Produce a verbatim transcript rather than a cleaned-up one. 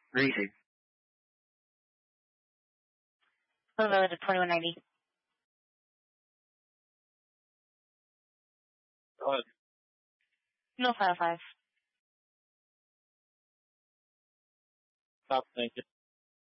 Greasy. Hello, to twenty-one ninety. Go ahead. No five five. Stop, thank you.